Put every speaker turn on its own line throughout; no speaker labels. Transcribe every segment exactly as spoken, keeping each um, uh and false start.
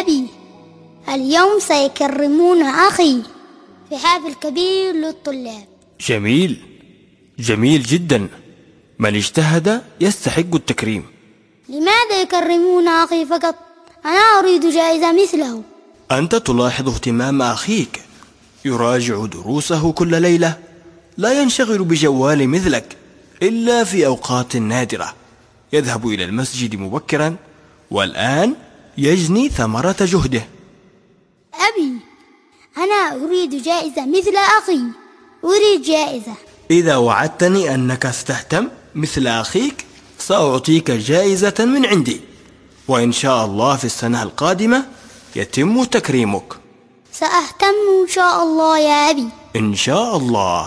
أبي، اليوم سيكرمون أخي في حفل كبير للطلاب.
جميل جميل جدا، من اجتهد يستحق التكريم.
لماذا يكرمون أخي فقط؟ أنا أريد جائزة مثله.
أنت تلاحظ اهتمام أخيك، يراجع دروسه كل ليلة، لا ينشغل بجوال مثلك إلا في أوقات نادرة، يذهب إلى المسجد مبكرا، والآن يجني ثمرة جهده.
أبي، أنا أريد جائزة مثل أخي، أريد جائزة.
إذا وعدتني أنك ستهتم مثل أخيك سأعطيك جائزة من عندي، وإن شاء الله في السنة القادمة يتم تكريمك.
سأهتم إن شاء الله يا أبي.
إن شاء الله.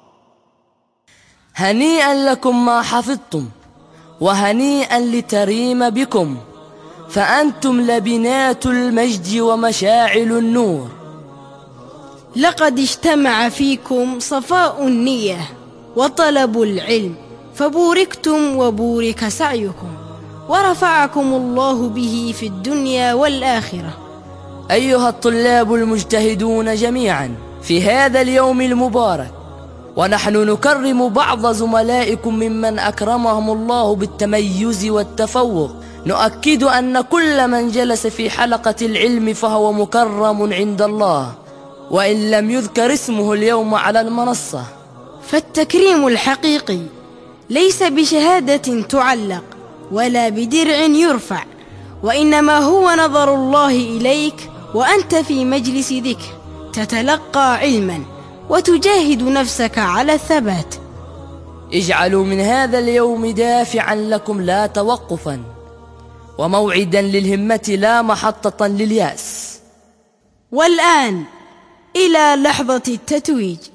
هنيئا لكم ما حفظتم، وهنيئا لتريم بكم، فأنتم لبنات المجد ومشاعل النور.
لقد اجتمع فيكم صفاء النية وطلب العلم، فبوركتم وبورك سعيكم، ورفعكم الله به في الدنيا والآخرة.
أيها الطلاب المجتهدون جميعا في هذا اليوم المبارك، ونحن نكرم بعض زملائكم ممن أكرمهم الله بالتميز والتفوق، نؤكد أن كل من جلس في حلقة العلم فهو مكرم عند الله، وإن لم يذكر اسمه اليوم على المنصة.
فالتكريم الحقيقي ليس بشهادة تعلق ولا بدرع يرفع، وإنما هو نظر الله إليك وأنت في مجلس ذكر تتلقى علما وتجاهد نفسك على الثبات.
اجعلوا من هذا اليوم دافعا لكم لا توقفا، وموعدا للهمة لا محطة للياس.
والآن إلى لحظة التتويج.